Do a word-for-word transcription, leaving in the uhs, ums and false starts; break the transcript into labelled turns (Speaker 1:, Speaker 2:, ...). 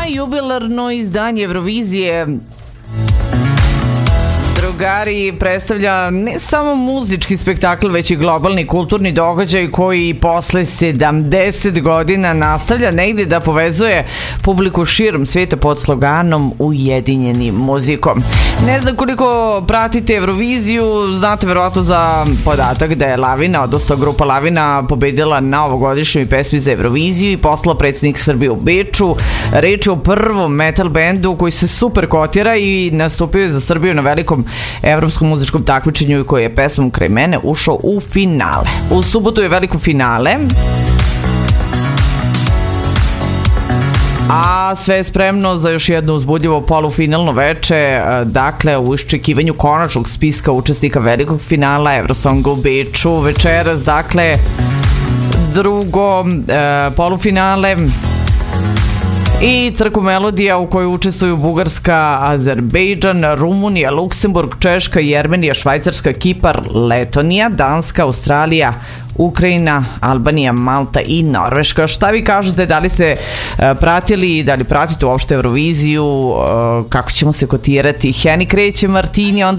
Speaker 1: jubilarno izdanje Eurovizije, drugari, predstavlja ne samo muzički spektakl, već i globalni kulturni događaj koji posle sedamdeset godina nastavlja negde da povezuje publiku širom sveta pod sloganom Ujedinjeni muzikom. Ne znam koliko pratite Euroviziju, znate verovatno za podatak da je Lavina, odnosno grupa Lavina, pobedila na ovogodišnjoj pesmi za Euroviziju i poslala predsjednik Srbije u Beču. Reč je o prvom metal bendu koji se super kotira i nastupio je za Srbiju na velikom evropskom muzičkom takmičenju i koji je pesmom Kraj mene ušao u finale. U subotu je veliko finale, a sve je spremno za još jedno uzbudljivo polufinalno veče, dakle u iščekivanju konačnog spiska učesnika velikog finala Eurosonga u Beču. Večeras, dakle, drugo e, polufinale i trku melodija u kojoj učestvuju Bugarska, Azerbejdžan, Rumunija, Luksemburg, Češka, Jermenija, Švajcarska, Kipar, Letonija, Danska, Australija, Ukrajina, Albanija, Malta i Norveška. Šta vi kažete, da li ste pratili i da li pratite uopšte Euroviziju, kako ćemo se kotirati? Heni kreće, Martini, onda